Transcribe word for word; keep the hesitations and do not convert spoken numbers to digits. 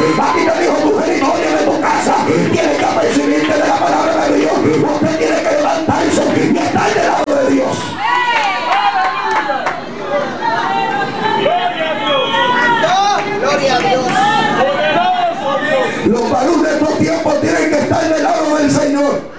Aquí te dijo, mujer, y no oye de tu casa. Tienes que percibirte de la palabra de Dios. Usted tiene que levantarse y estar del lado de Dios. Gloria a Dios. Los varones de estos tiempos tienen que estar del lado del Señor.